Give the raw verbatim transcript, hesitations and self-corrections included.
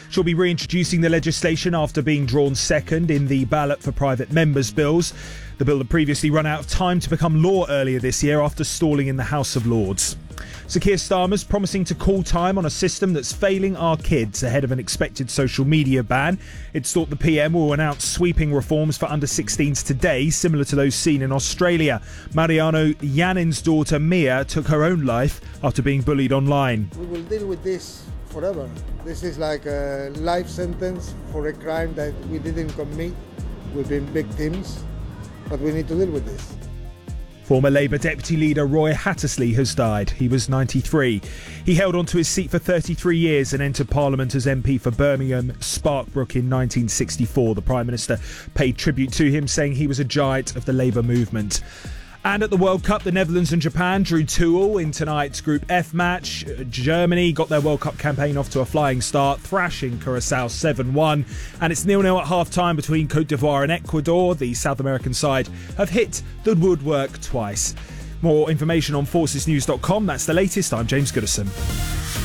She'll be reintroducing the legislation after being drawn second in the ballot for private members' bills. The bill had previously run out of time to become law earlier this year after stalling in the House of Lords. Sir Keir Starmer's promising to call time on a system that's failing our kids ahead of an expected social media ban. It's thought the P M will announce sweeping reforms for under sixteens today, similar to those seen in Australia. Mariano Yannin's daughter Mia took her own life after being bullied online. We will deal with this forever. This is like a life sentence for a crime that we didn't commit. We've been victims, but we need to deal with this. Former Labour Deputy Leader Roy Hattersley has died. He was ninety-three. He held on to his seat for thirty-three years and entered Parliament as M P for Birmingham Sparkbrook in nineteen sixty-four. The Prime Minister paid tribute to him, saying he was a giant of the Labour movement. And at the World Cup, the Netherlands and Japan drew two all in tonight's Group F match. Germany got their World Cup campaign off to a flying start, thrashing Curacao seven one. And it's nil nil at half-time between Cote d'Ivoire and Ecuador. The South American side have hit the woodwork twice. More information on forces news dot com. That's the latest. I'm James Goodison.